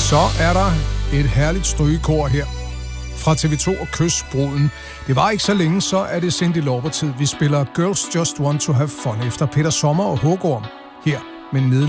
Så er der et herligt strygekor her fra TV2 og Kysbruden. Det var ikke så længe, så er det Cyndi Lauper-tid. Vi spiller Girls Just Want to Have Fun efter Peter Sommer og Hågorm her med